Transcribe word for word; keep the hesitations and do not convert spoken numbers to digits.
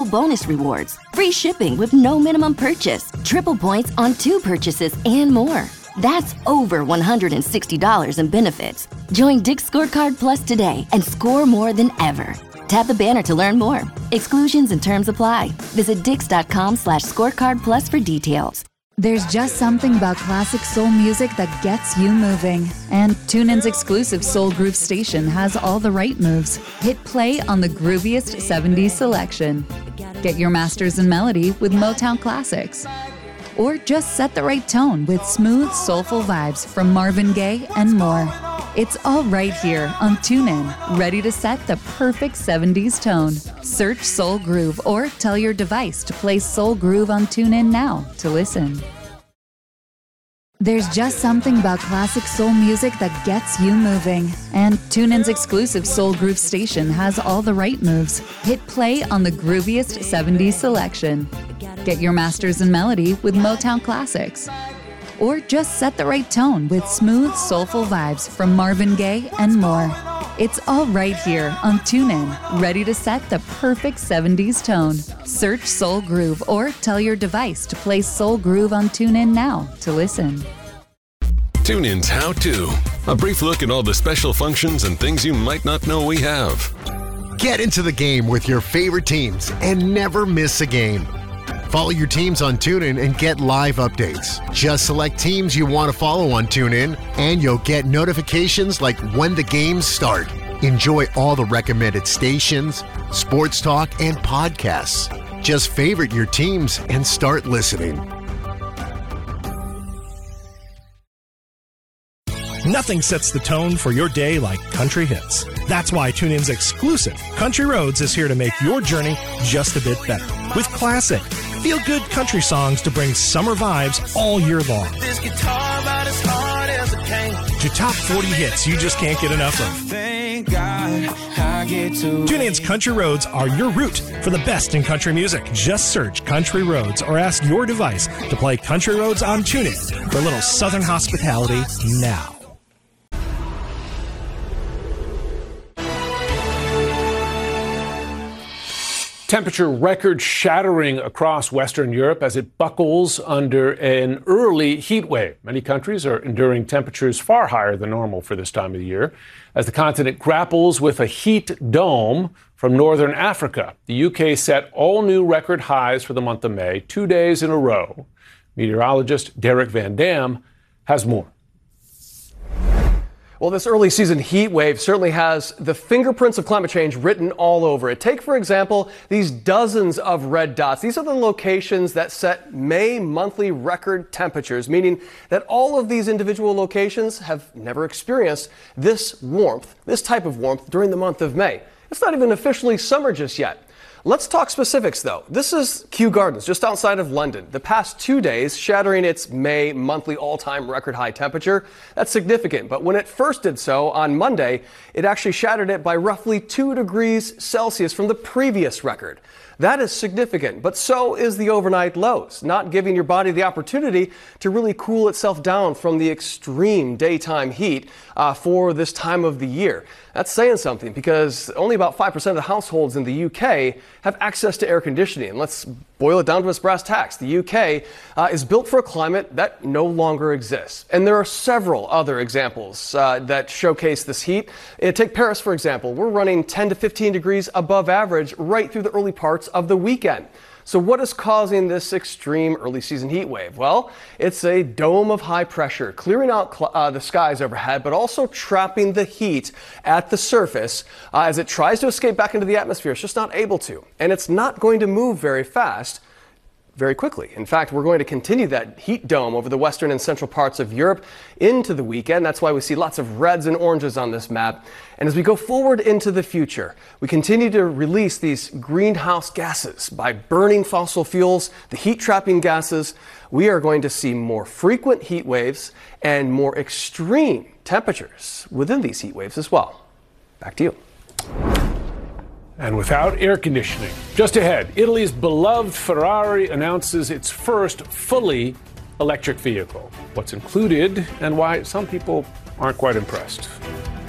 bonus rewards, free shipping with no minimum purchase, triple points on two purchases, and more. That's over one hundred sixty dollars in benefits. Join Dick's Scorecard Plus today and score more than ever. Tap the banner to learn more. Exclusions and terms apply. Visit dix.com slash scorecard plus for details. There's just something about classic soul music that gets you moving. And TuneIn's exclusive Soul Groove station has all the right moves. Hit play on the grooviest seventies selection. Get your masters in melody with Motown Classics. Or just set the right tone with smooth, soulful vibes from Marvin Gaye and more. It's all right here on TuneIn, ready to set the perfect seventies tone. Search Soul Groove or tell your device to play Soul Groove on TuneIn now to listen. There's just something about classic soul music that gets you moving. And TuneIn's exclusive Soul Groove station has all the right moves. Hit play on the grooviest seventies selection. Get your masters in melody with Motown Classics. Or just set the right tone with smooth, soulful vibes from Marvin Gaye and more. It's all right here on TuneIn, ready to set the perfect seventies tone. Search Soul Groove or tell your device to play Soul Groove on TuneIn now to listen. TuneIn's How To. A brief look at all the special functions and things you might not know we have. Get into the game with your favorite teams and never miss a game. Follow your teams on TuneIn and get live updates. Just select teams you want to follow on TuneIn, and you'll get notifications like when the games start. Enjoy all the recommended stations, sports talk, and podcasts. Just favorite your teams and start listening. Nothing sets the tone for your day like country hits. That's why TuneIn's exclusive Country Roads is here to make your journey just a bit better. With classic, feel-good country songs to bring summer vibes all year long. This guitar about as hard as it can. To top forty hits you just can't get enough of. Thank God I get to TuneIn's Country Roads are your route for the best in country music. Just search Country Roads or ask your device to play Country Roads on TuneIn for a little Southern hospitality now. Temperature record shattering across Western Europe as it buckles under an early heat wave. Many countries are enduring temperatures far higher than normal for this time of the year as the continent grapples with a heat dome from northern Africa. The U K set all new record highs for the month of May, two days in a row. Meteorologist Derek Van Dam has more. Well, this early season heat wave certainly has the fingerprints of climate change written all over it. Take, for example, these dozens of red dots. These are the locations that set May monthly record temperatures, meaning that all of these individual locations have never experienced this warmth, this type of warmth during the month of May. It's not even officially summer just yet. Let's talk specifics, though. This is Kew Gardens, just outside of London. The past two days, shattering its May monthly all-time record high temperature. That's significant, but when it first did so on Monday, it actually shattered it by roughly two degrees Celsius from the previous record. That is significant, but so is the overnight lows, not giving your body the opportunity to really cool itself down from the extreme daytime heat uh, for this time of the year. That's saying something because only about five percent of the households in the U K have access to air conditioning. Let's boil it down to its brass tacks. The U K uh, is built for a climate that no longer exists. And there are several other examples uh, that showcase this heat. Uh, take Paris, for example. We're running ten to fifteen degrees above average right through the early parts of the weekend. So what is causing this extreme early season heat wave? Well, it's a dome of high pressure clearing out cl- uh, the skies overhead, but also trapping the heat at the surface uh, as it tries to escape back into the atmosphere. It's just not able to. And it's not going to move very fast very quickly. In fact, we're going to continue that heat dome over the western and central parts of Europe into the weekend. That's why we see lots of reds and oranges on this map. And as we go forward into the future, we continue to release these greenhouse gases by burning fossil fuels, the heat-trapping gases. We are going to see more frequent heat waves and more extreme temperatures within these heat waves as well. Back to you. And without air conditioning. Just ahead, Italy's beloved Ferrari announces its first fully electric vehicle. What's included and why some people aren't quite impressed.